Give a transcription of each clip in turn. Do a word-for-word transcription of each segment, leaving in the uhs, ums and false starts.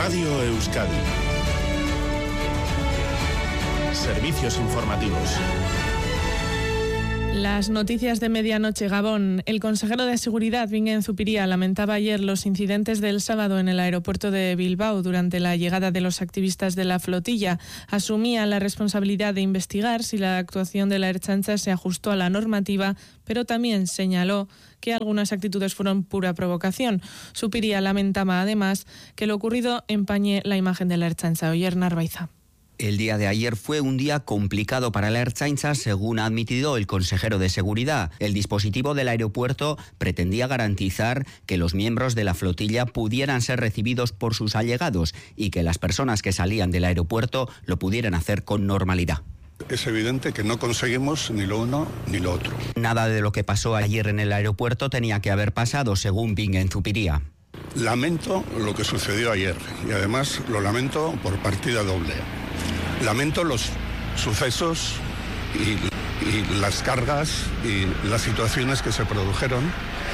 Radio Euskadi. Servicios informativos. Las noticias de medianoche. Gabón. El consejero de Seguridad, Bingen Zupiria, lamentaba ayer los incidentes del sábado en el aeropuerto de Bilbao durante la llegada de los activistas de la flotilla. Asumía la responsabilidad de investigar si la actuación de la Ertzaintza se ajustó a la normativa, pero también señaló que algunas actitudes fueron pura provocación. Zupiria lamentaba además que lo ocurrido empañe la imagen de la Ertzaintza. Oyer Narbaiza. El día de ayer fue un día complicado para la Ertzaintza, según ha admitido el consejero de Seguridad. El dispositivo del aeropuerto pretendía garantizar que los miembros de la flotilla pudieran ser recibidos por sus allegados y que las personas que salían del aeropuerto lo pudieran hacer con normalidad. Es evidente que no conseguimos ni lo uno ni lo otro. Nada de lo que pasó ayer en el aeropuerto tenía que haber pasado, según Bingen Zupiria. Lamento lo que sucedió ayer y además lo lamento por partida doble. Lamento los sucesos y, y las cargas y las situaciones que se produjeron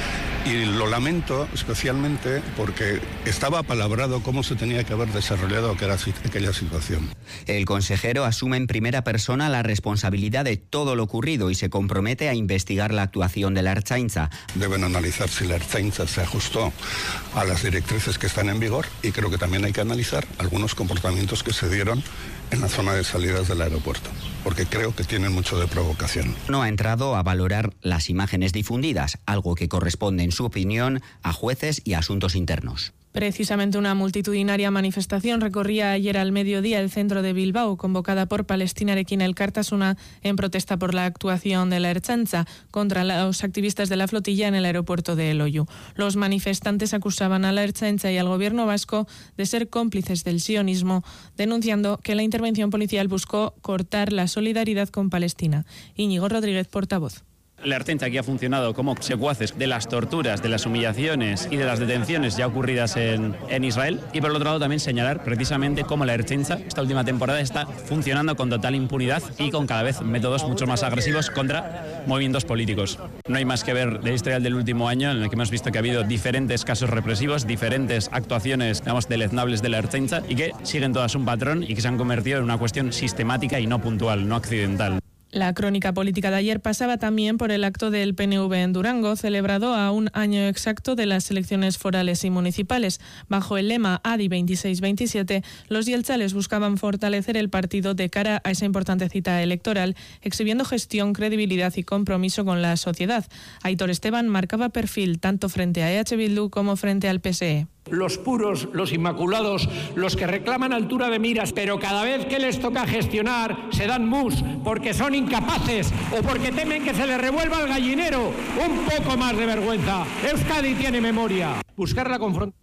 y lo lamento especialmente porque estaba apalabrado cómo se tenía que haber desarrollado aquella, aquella situación. El consejero asume en primera persona la responsabilidad de todo lo ocurrido y se compromete a investigar la actuación de la Ertzaintza. Deben analizar si la Ertzaintza se ajustó a las directrices que están en vigor y creo que también hay que analizar algunos comportamientos que se dieron en la zona de salidas del aeropuerto, porque creo que tienen mucho de provocación. No ha entrado a valorar las imágenes difundidas, algo que corresponde, en su opinión, a jueces y asuntos internos. Precisamente una multitudinaria manifestación recorría ayer al mediodía el centro de Bilbao, convocada por Palestinarekin Elkartasuna en protesta por la actuación de la Ertzaintza contra los activistas de la flotilla en el aeropuerto de Loiu. Los manifestantes acusaban a la Ertzaintza y al gobierno vasco de ser cómplices del sionismo, denunciando que la intervención policial buscó cortar la solidaridad con Palestina. Íñigo Rodríguez, portavoz. La Ertzaintza aquí ha funcionado como secuaces de las torturas, de las humillaciones y de las detenciones ya ocurridas en, en Israel. Y por el otro lado también señalar precisamente cómo la Ertzaintza esta última temporada está funcionando con total impunidad y con cada vez métodos mucho más agresivos contra movimientos políticos. No hay más que ver la historia del último año en el que hemos visto que ha habido diferentes casos represivos, diferentes actuaciones, digamos, deleznables de la Ertzaintza y que siguen todas un patrón y que se han convertido en una cuestión sistemática y no puntual, no accidental. La crónica política de ayer pasaba también por el acto del P N V en Durango, celebrado a un año exacto de las elecciones forales y municipales. Bajo el lema A D I veintiséis veintisiete, los yeltzales buscaban fortalecer el partido de cara a esa importante cita electoral, exhibiendo gestión, credibilidad y compromiso con la sociedad. Aitor Esteban marcaba perfil tanto frente a E H Bildu como frente al P S E. Los puros, los inmaculados, los que reclaman altura de miras, pero cada vez que les toca gestionar se dan mus porque son incapaces o porque temen que se les revuelva el gallinero. Un poco más de vergüenza. Euskadi tiene memoria. Buscar la confrontación.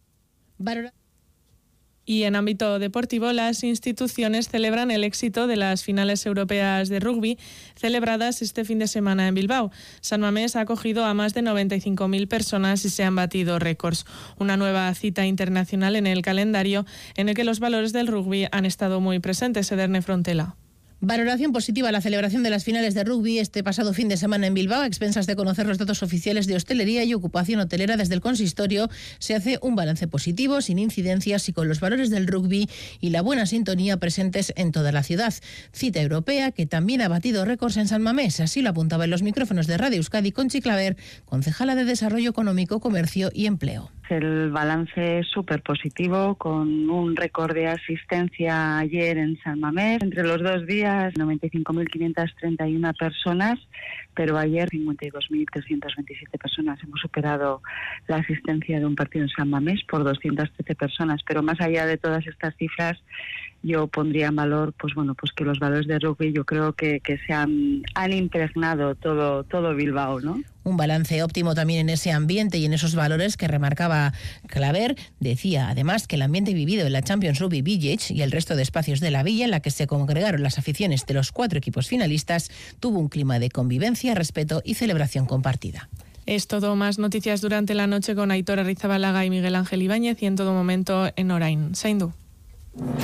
Y en ámbito deportivo, las instituciones celebran el éxito de las finales europeas de rugby celebradas este fin de semana en Bilbao. San Mamés ha acogido a más de noventa y cinco mil personas y se han batido récords. Una nueva cita internacional en el calendario en el que los valores del rugby han estado muy presentes. Ederne Frontela. Valoración positiva a la celebración de las finales de rugby este pasado fin de semana en Bilbao. A expensas de conocer los datos oficiales de hostelería y ocupación hotelera desde el consistorio, se hace un balance positivo, sin incidencias y con los valores del rugby y la buena sintonía presentes en toda la ciudad. Cita europea que también ha batido récords en San Mamés. Así lo apuntaba en los micrófonos de Radio Euskadi Conchi Claver, concejala de Desarrollo Económico, Comercio y Empleo. El balance es súper positivo, con un récord de asistencia ayer en San Mamés. Entre los dos días, noventa y cinco mil quinientas treinta y una personas, pero ayer cincuenta y dos mil trescientas veintisiete personas. Hemos superado la asistencia de un partido en San Mamés por doscientas trece personas. Pero más allá de todas estas cifras, yo pondría en valor, pues bueno, pues que los valores de rugby yo creo que, que se han, han impregnado todo, todo Bilbao, ¿no? Un balance óptimo también en ese ambiente y en esos valores que remarcaba Claver. Decía además que el ambiente vivido en la Champions Rugby Village y el resto de espacios de la villa en la que se congregaron las aficiones de los cuatro equipos finalistas tuvo un clima de convivencia, respeto y celebración compartida. Es todo. Más noticias durante la noche con Aitor Arrizabalaga y Miguel Ángel Ibáñez y en todo momento en Orain. Zaindu.